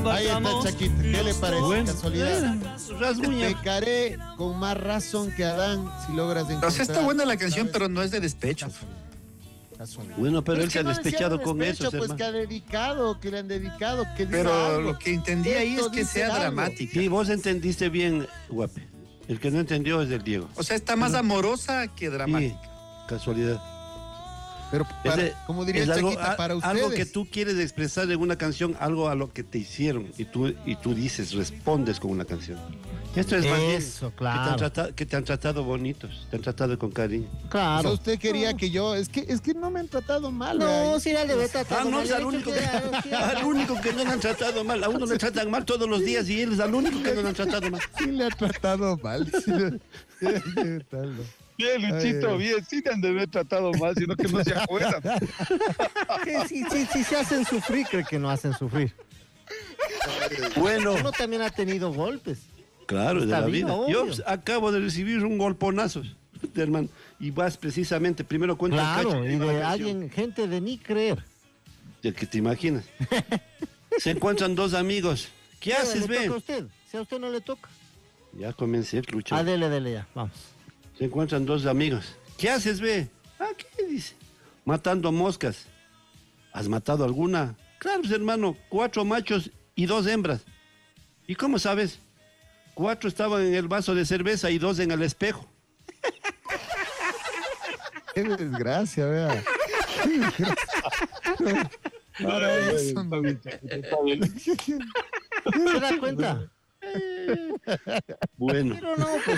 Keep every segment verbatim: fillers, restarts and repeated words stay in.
Ahí está, Chaquito. ¿Qué le parece? Bueno, Casualidad. rasguña. Pecaré con más razón que Adán si logras encontrar. O sea, está buena la canción, ¿sabes? pero no es de despecho. Casualidad. Bueno, pero Es él que se ha no despechado decía con despecho, eso, pues hermano. que ha dedicado, que le han dedicado, que diga Pero algo. lo que entendí ahí Esto es que dice sea algo. dramática. Sí, vos entendiste bien, guape. El que no entendió es el Diego. O sea, está más amorosa que Sí, dramática. casualidad. Pero para, Ese como diría es algo, Chaquita, a- para ustedes. algo que tú quieres expresar en una canción, algo a lo que te hicieron y tú, y tú dices, respondes con una canción. Esto es más bien Eso, que te, claro. han tratado, que te han tratado bonitos, te han tratado con cariño. O sea, Claro. usted quería que yo, es que es que no me han tratado mal. No, vea. si era de tratado Ah, no, mal, es al el hecho único, que que, era- que al era- único que no le han tratado mal. A uno le tratan mal todos los días y él es al único que no le han tratado mal. Sí le ha tratado mal. Sí le- ¿Qué tal, no? Bien, Luchito, Ay, ay. bien, sí te han de haber tratado mal, sino que no se acuerdan. que si, si, si se hacen sufrir, creo que no hacen sufrir. Bueno, Uno también ha tenido golpes. claro, de Está la bien, vida. obvio. Yo acabo de recibir un golponazo, hermano. Y vas precisamente, primero cuenta el Claro, cacho y la de canción, alguien, gente de ni creer. del que te imaginas. Se encuentran dos amigos. ¿Qué haces, ¿Le toca a ve? usted? Si a usted no le toca. Ya comencé, Lucho. Ah, dele, dele ya, vamos. Se encuentran dos amigos. ¿Qué haces, ve? Ah, ¿qué dice? Matando moscas. ¿Has matado alguna? Claro, pues, hermano, cuatro machos y dos hembras. ¿Y cómo sabes? Cuatro estaban en el vaso de cerveza y dos en el espejo. Qué desgracia, vea. Qué desgracia. Para eso, no. ¿Se da cuenta? Bueno, Pero no, pues.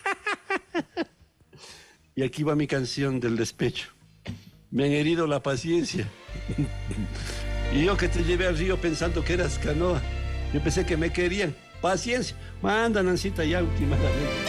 y aquí va mi canción del despecho. Me han herido la paciencia. Y yo que te llevé al río pensando que eras canoa. Yo pensé que me querían. Paciencia. Manda, Nancita, ya últimamente.